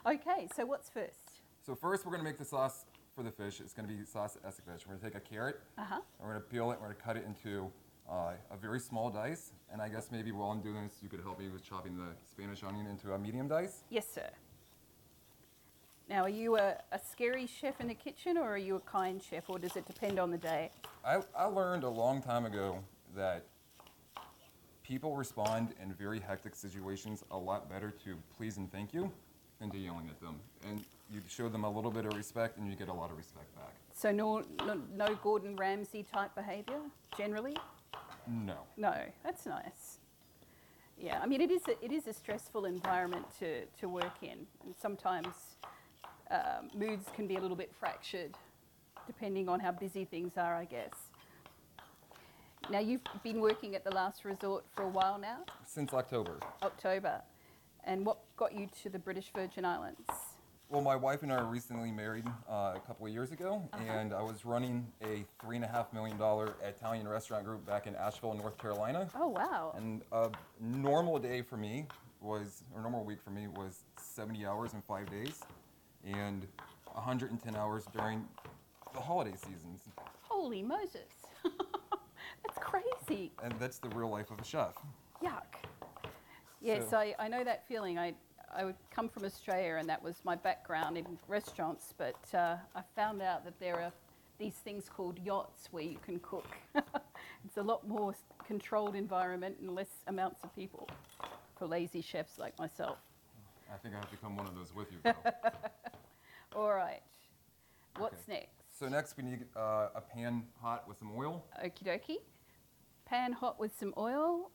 Okay, so what's first? So first we're going to make the sauce for the fish. It's going to be sauce escabeche. We're going to take a carrot, Uh-huh. and we're going to peel it, we're going to cut it into a very small dice, and I guess maybe while I'm doing this, you could help me with chopping the Spanish onion into a medium dice. Yes, sir. Now, are you a scary chef in the kitchen, or are you a kind chef, or does it depend on the day? I learned a long time ago that people respond in very hectic situations a lot better to please and thank you than to yelling at them. And you show them a little bit of respect and you get a lot of respect back. So no Gordon Ramsay type behaviour, generally? No. No, that's nice. Yeah, I mean, it is a stressful environment to work in, and sometimes moods can be a little bit fractured, depending on how busy things are, I guess. Now, you've been working at the Last Resort for a while now? Since October. October. And what got you to the British Virgin Islands? Well, my wife and I were recently married a couple of years ago, and I was running a $3.5 million Italian restaurant group back in Asheville, North Carolina. Oh, wow. And a normal day for me was, or normal week for me was 70 hours in 5 days, and 110 hours during the holiday seasons. Holy Moses. That's crazy. And that's the real life of a chef. Yuck. Yes, So- I know that feeling. I would come from Australia, and that was my background in restaurants, but I found out that there are these things called yachts where you can cook. It's a lot more controlled environment and less amounts of people for lazy chefs like myself. I think I have to come one of those with you, Phil. All right. What's Okay. next? So next we need a pan hot with some oil. Okie dokie. Pan hot with some oil.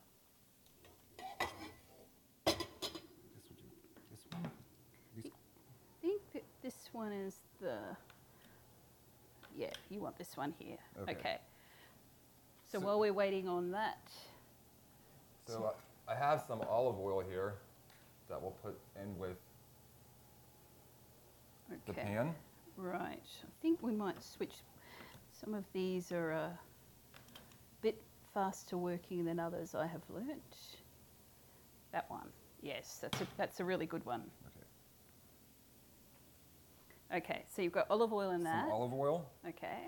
This one? These- I think that this one is the... Yeah, you want this one here. Okay. So So- while we're waiting on that... So I have some olive oil here that we'll put in with the Okay. pan. Right. I think we might switch. Some of these are a bit faster working than others, I have learnt. That one. Yes, that's a really good one. Okay. Okay, so you've got olive oil in that. Some olive oil. Okay.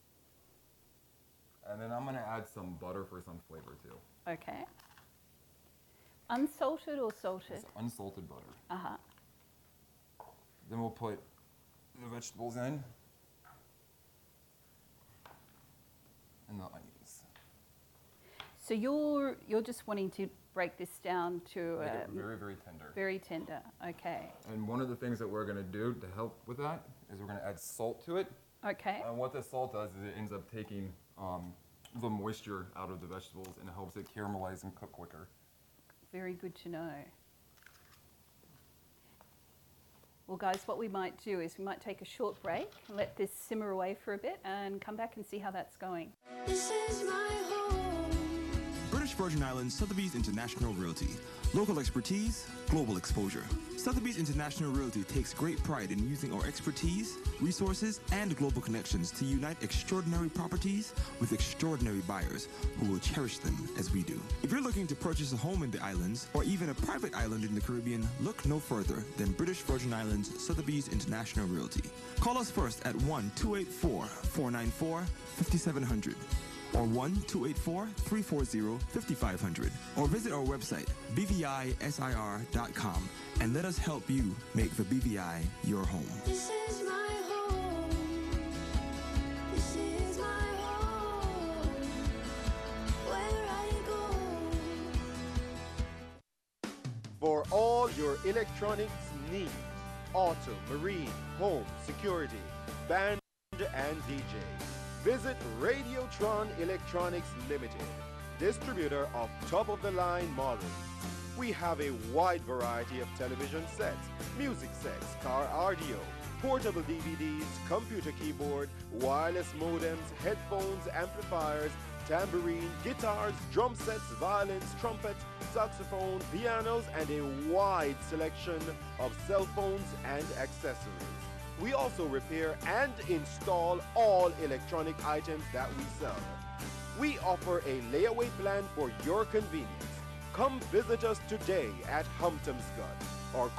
And then I'm going to add some butter for some flavor too. Okay. Unsalted or salted? It's unsalted butter. Uh-huh. Then we'll put the vegetables in. And the onions. So you're just wanting to break this down to Make it very, very tender. very tender. Okay. And one of the things that we're going to do to help with that is we're going to add salt to it. Okay. And what the salt does is it ends up taking the moisture out of the vegetables and it helps it caramelize and cook quicker. Very good to know. Well, guys, what we might do is we might take a short break and let this simmer away for a bit and come back and see how that's going. This is my home. British Virgin Islands Sotheby's International Realty. Local expertise, global exposure. Sotheby's International Realty takes great pride in using our expertise, resources, and global connections to unite extraordinary properties with extraordinary buyers who will cherish them as we do. If you're looking to purchase a home in the islands or even a private island in the Caribbean, look no further than British Virgin Islands Sotheby's International Realty. Call us first at 1-284-494-5700 or 1-284-340-5500 or visit our website bvisir.com and let us help you make the BVI your home. This is my home. This is my home. Where I go. For all your electronics needs, auto, marine, home, security, band and DJ, visit Radiotron Electronics Limited, distributor of top-of-the-line models. We have a wide variety of television sets, music sets, car audio, portable DVDs, computer keyboard, wireless modems, headphones, amplifiers, tambourine, guitars, drum sets, violins, trumpets, saxophone, pianos, and a wide selection of cell phones and accessories. We also repair and install all electronic items that we sell. We offer a layaway plan for your convenience. Come visit us today at Humptomscott or